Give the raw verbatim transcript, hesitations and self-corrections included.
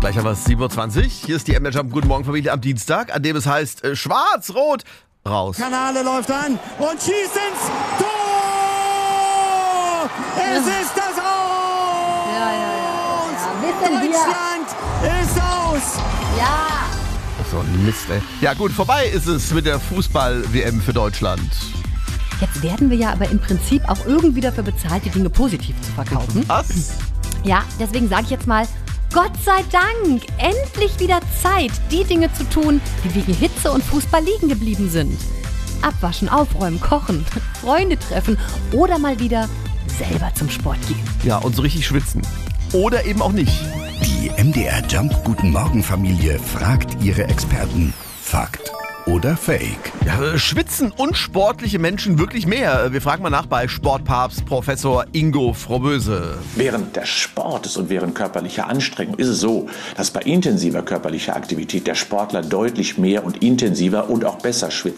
Gleich haben wir es sieben Uhr zwanzig. Hier ist die M D Jump Guten Morgen Familie am Dienstag, an dem es heißt äh, Schwarz, Rot, raus. Kanale läuft an und schießt ins Tor! Es Ja. ist das Aus! Ja, ja, ja. ja. Wissen wir. Deutschland ist aus! Ja. So ein Mist, ey. Ja gut, vorbei ist es mit der Fußball-W M für Deutschland. Jetzt werden wir ja aber im Prinzip auch irgendwie dafür bezahlt, die Dinge positiv zu verkaufen. Was? Ja, deswegen sage ich jetzt mal, Gott sei Dank, endlich wieder Zeit, die Dinge zu tun, die wegen Hitze und Fußball liegen geblieben sind. Abwaschen, aufräumen, kochen, Freunde treffen oder mal wieder selber zum Sport gehen. Ja, und so richtig schwitzen. Oder eben auch nicht. Die M D R Jump Guten Morgen Familie fragt ihre Experten. Fakt oder Fake? Ja, äh, schwitzen unsportliche Menschen wirklich mehr? Wir fragen mal nach bei Sportpapst Professor Ingo Froboese. Während des Sportes und während körperlicher Anstrengung ist es so, dass bei intensiver körperlicher Aktivität der Sportler deutlich mehr und intensiver und auch besser schwitzt.